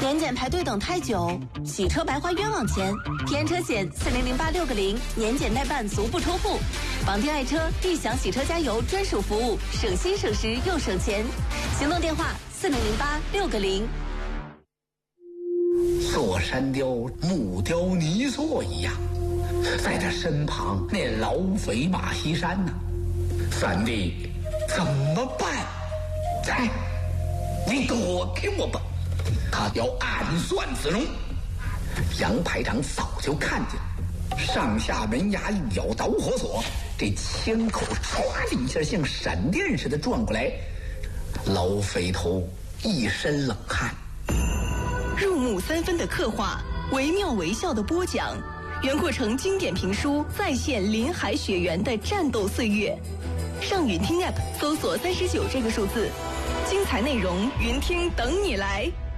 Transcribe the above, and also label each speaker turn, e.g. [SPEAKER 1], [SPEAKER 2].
[SPEAKER 1] 年检排队等太久，洗车白花冤枉钱。平安车险400860，年检代办足不抽付。绑定爱车，必享洗车加油专属服务，省心省时又省钱。行动电话400860。
[SPEAKER 2] 座山雕木雕泥塑一样，在他身旁那老匪马锡山呢？三弟，怎么办？哎，你躲开我吧！他要暗算子龙。杨排长早就看见了，上下门牙一咬导火索，这枪口唰的一下像闪电似的转过来，老匪头一身冷汗。
[SPEAKER 3] 入木三分的刻画，惟妙惟肖的播讲，袁阔成经典评书再现林海雪原的战斗岁月。上云听 app 搜索39这个数字，精彩内容云听等你来。